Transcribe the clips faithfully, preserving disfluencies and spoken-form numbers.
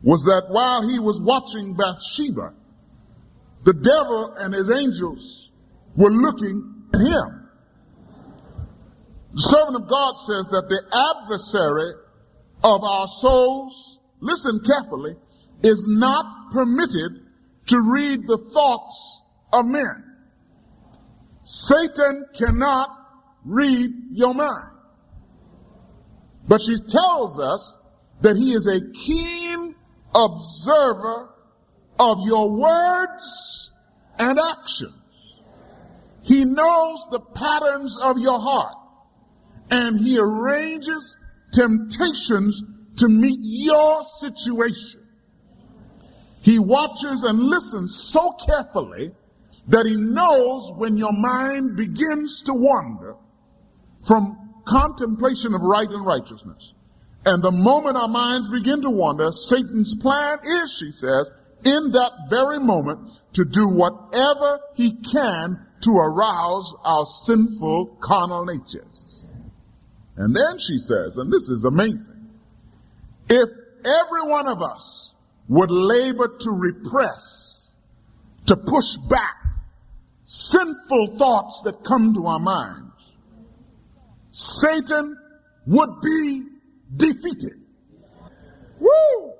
was that while he was watching Bathsheba, the devil and his angels were looking at him. The servant of God says that the adversary of our souls, listen carefully, is not permitted to read the thoughts of men. Satan cannot read your mind. But she tells us that he is a keen observer of your words and actions. He knows the patterns of your heart, and he arranges temptations to meet your situation. He watches and listens so carefully that he knows when your mind begins to wander from contemplation of right and righteousness. And the moment our minds begin to wander, Satan's plan is, she says, in that very moment to do whatever he can to arouse our sinful carnal natures. And then she says, and this is amazing, if every one of us would labor to repress, to push back sinful thoughts that come to our minds, Satan would be defeated. Woo!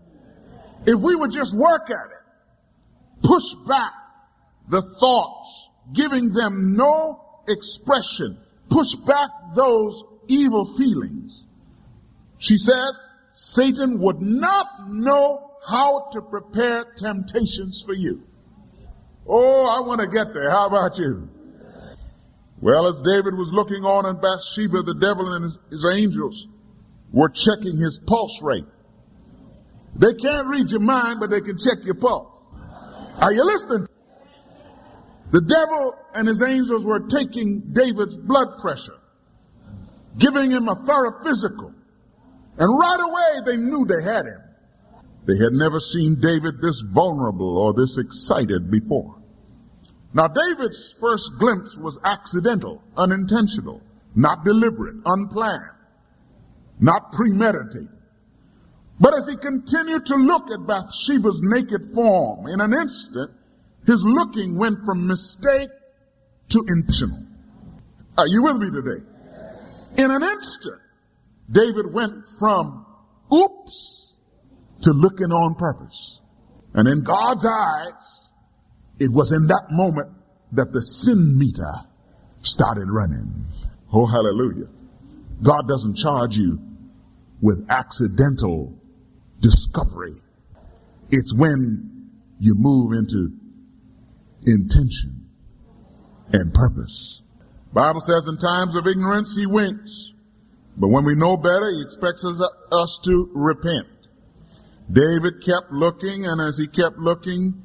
If we would just work at it, push back the thoughts, giving them no expression, push back those evil feelings. She says Satan would not know how to prepare temptations for you. Oh, I want to get there. How about you? Well, as David was looking on in Bathsheba, the devil and his, his angels were checking his pulse rate. They can't read your mind, but they can check your pulse. Are you listening? The devil and his angels were taking David's blood pressure, giving him a thorough physical. And right away they knew they had him. They had never seen David this vulnerable or this excited before. Now, David's first glimpse was accidental, unintentional, not deliberate, unplanned, not premeditated. But as he continued to look at Bathsheba's naked form, in an instant, his looking went from mistake to intentional. Are you with me today? In an instant, David went from oops to looking on purpose. And in God's eyes, it was in that moment that the sin meter started running. Oh, hallelujah. God doesn't charge you with accidental discovery. It's when you move into intention and purpose. Bible says in times of ignorance, he winks. But when we know better, he expects us, us to repent. David kept looking, and as he kept looking,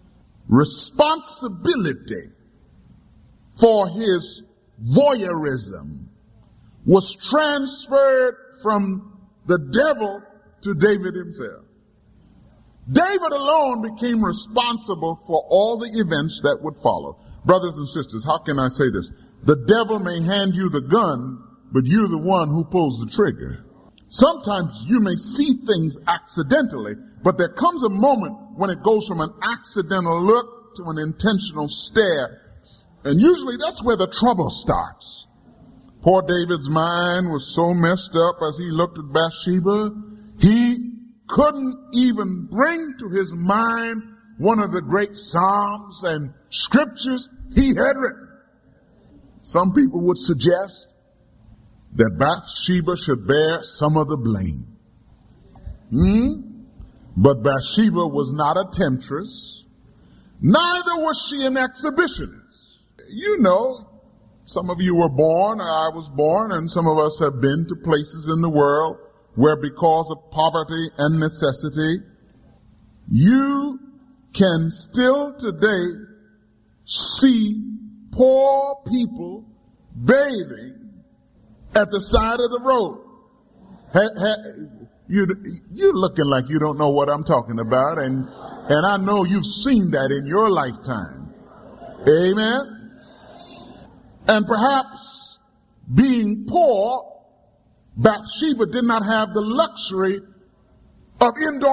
responsibility for his voyeurism was transferred from the devil to David himself. David alone became responsible for all the events that would follow. Brothers and sisters, how can I say this? The devil may hand you the gun, but you're the one who pulls the trigger. Sometimes you may see things accidentally, but there comes a moment when it goes from an accidental look to an intentional stare. And usually that's where the trouble starts. Poor David's mind was so messed up as he looked at Bathsheba, he couldn't even bring to his mind one of the great psalms and scriptures he had written. Some people would suggest that Bathsheba should bear some of the blame. Hmm? But Bathsheba was not a temptress. Neither was she an exhibitionist. You know, some of you were born, I was born, and some of us have been to places in the world where because of poverty and necessity, you can still today see poor people bathing at the side of the road. Ha, ha, you, you're looking like you don't know what I'm talking about, and, and I know you've seen that in your lifetime. Amen? And perhaps being poor, Bathsheba did not have the luxury of indoor